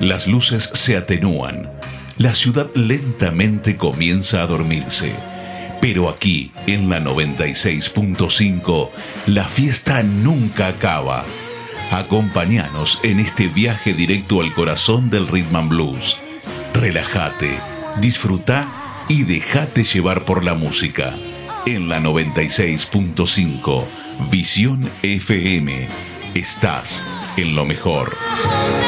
Las luces se atenúan. La ciudad lentamente comienza a dormirse. Pero aquí, en la 96.5, la fiesta nunca acaba. Acompáñanos en este viaje directo al corazón del Rhythm and Blues. Relájate, disfruta y déjate llevar por la música. En la 96.5, Visión FM, estás en lo mejor.